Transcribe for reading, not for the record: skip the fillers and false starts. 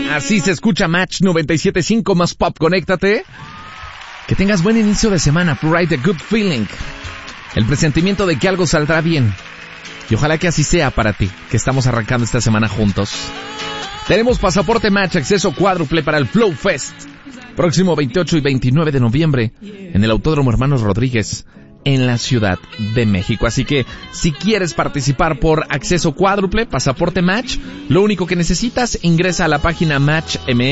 Así se escucha Match 97.5 más pop. Conéctate. Que tengas buen inicio de semana. Provide a good feeling. El presentimiento de que algo saldrá bien. Y ojalá que así sea para ti, que estamos arrancando esta semana juntos. Tenemos pasaporte Match, acceso cuádruple para el Flow Fest. Próximo 28 y 29 de noviembre en el Autódromo Hermanos Rodríguez, en la Ciudad de México. Así que si quieres participar por acceso cuádruple, pasaporte Match, lo único que necesitas, ingresa a la página Match MX.